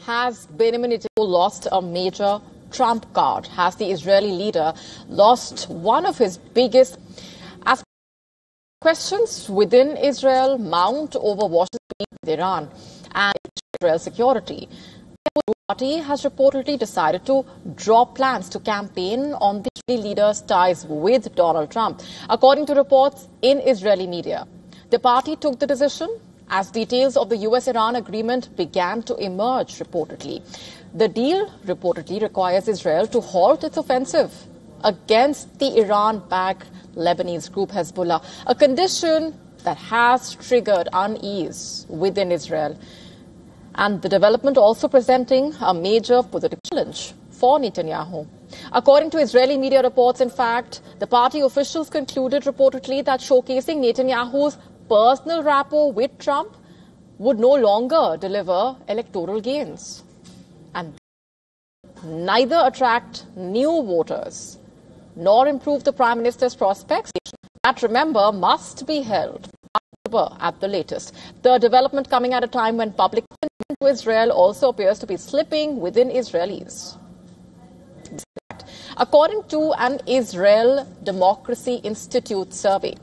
Has Benjamin Netanyahu lost a major trump card? Has the Israeli leader lost one of his biggest? As questions within Israel mount over Washington with Iran and Israel's security, the party has reportedly decided to drop plans to campaign on the Israeli leader's ties with Donald Trump. According to reports in Israeli media, the party took the decision as details of the US-Iran agreement began to emerge, reportedly. The deal reportedly requires Israel to halt its offensive against the Iran-backed Lebanese group Hezbollah, a condition that has triggered unease within Israel. And the development also presenting a major political challenge for Netanyahu. According to Israeli media reports, in fact, the party officials concluded reportedly that showcasing Netanyahu's personal rapport with Trump would no longer deliver electoral gains and neither attract new voters nor improve the Prime Minister's prospects that, remember, must be held at the latest. The development coming at a time when public opinion to Israel also appears to be slipping within Israelis. According to an Israel Democracy Institute survey,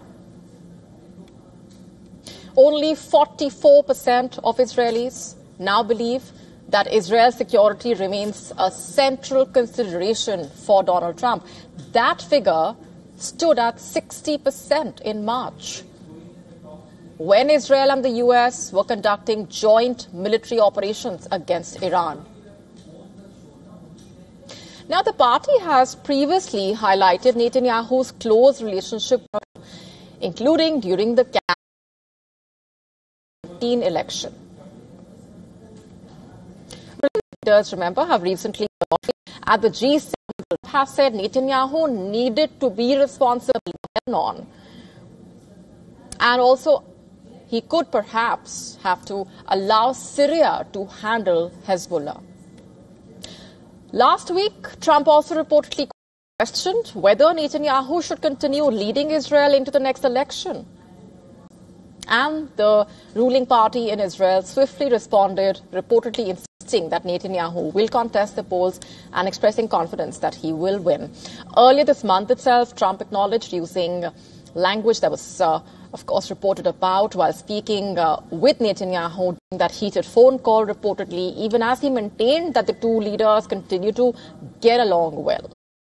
only 44% of Israelis now believe that Israel's security remains a central consideration for Donald Trump. That figure stood at 60% in March, when Israel and the US were conducting joint military operations against Iran. Now, the party has previously highlighted Netanyahu's close relationship, including during the 2019 election. Leaders, remember, have recently at the G7 has said Netanyahu needed to be responsible on, and also he could perhaps have to allow Syria to handle Hezbollah. Last week, Trump also reportedly questioned whether Netanyahu should continue leading Israel into the next election. And the ruling party in Israel swiftly responded, reportedly insisting that Netanyahu will contest the polls and expressing confidence that he will win. Earlier this month itself, Trump acknowledged using language that was, of course, reported about while speaking with Netanyahu during that heated phone call, reportedly, even as he maintained that the two leaders continue to get along well.